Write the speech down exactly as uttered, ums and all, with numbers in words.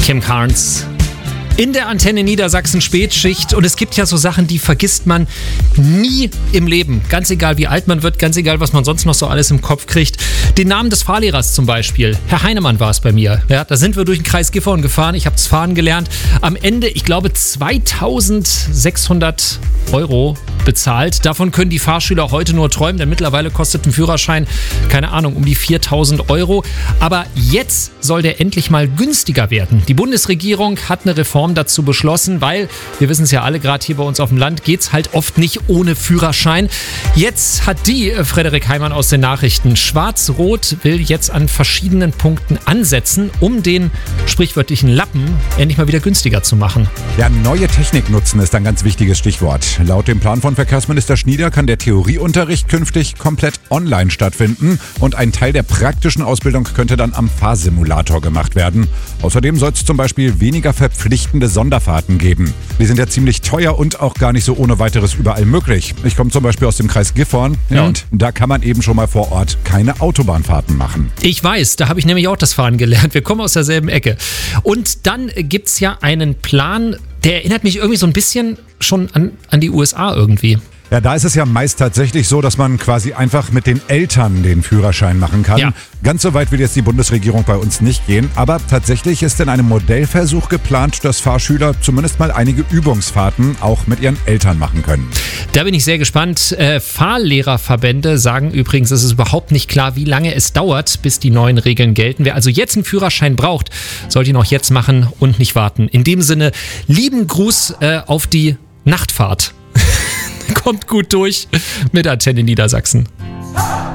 Kim Carnes in der Antenne Niedersachsen Spätschicht. Und es gibt ja so Sachen, die vergisst man nie im Leben. Ganz egal, wie alt man wird, ganz egal, was man sonst noch so alles im Kopf kriegt. Den Namen des Fahrlehrers zum Beispiel. Herr Heinemann war es bei mir. Ja, da sind wir durch den Kreis Gifhorn gefahren. Ich habe das Fahren gelernt. Am Ende, ich glaube, zweitausendsechshundert Euro bezahlt. Davon können die Fahrschüler heute nur träumen, denn mittlerweile kostet ein Führerschein, keine Ahnung, um die viertausend Euro. Aber jetzt soll der endlich mal günstiger werden. Die Bundesregierung hat eine Reform dazu beschlossen, weil, wir wissen es ja alle, gerade hier bei uns auf dem Land geht es halt oft nicht ohne Führerschein. Jetzt hat die äh, Frederik Heimann aus den Nachrichten. Schwarz-Rot will jetzt an verschiedenen Punkten ansetzen, um den sprichwörtlichen Lappen endlich mal wieder günstiger zu machen. Ja, neue Technik nutzen ist ein ganz wichtiges Stichwort. Laut dem Plan von Verkehrsminister Schnieder kann der Theorieunterricht künftig komplett online stattfinden und ein Teil der praktischen Ausbildung könnte dann am Fahrsimulator gemacht werden. Außerdem soll es zum Beispiel weniger verpflichtende Sonderfahrten geben. Die sind ja ziemlich teuer und auch gar nicht so ohne weiteres überall möglich. Ich komme zum Beispiel aus dem Kreis Gifhorn, ja, mhm. und da kann man eben schon mal vor Ort keine Autobahnfahrten machen. Ich weiß, da habe ich nämlich auch das Fahren gelernt. Wir kommen aus derselben Ecke. Und dann gibt es ja einen Plan, der erinnert mich irgendwie so ein bisschen schon an, an die U S A irgendwie. Ja, da ist es ja meist tatsächlich so, dass man quasi einfach mit den Eltern den Führerschein machen kann. Ja. Ganz so weit will jetzt die Bundesregierung bei uns nicht gehen. Aber tatsächlich ist in einem Modellversuch geplant, dass Fahrschüler zumindest mal einige Übungsfahrten auch mit ihren Eltern machen können. Da bin ich sehr gespannt. Äh, Fahrlehrerverbände sagen übrigens, es ist überhaupt nicht klar, wie lange es dauert, bis die neuen Regeln gelten. Wer also jetzt einen Führerschein braucht, sollte ihn auch jetzt machen und nicht warten. In dem Sinne, lieben Gruß äh, auf die Nachtfahrt. Kommt gut durch mit Antenne Niedersachsen.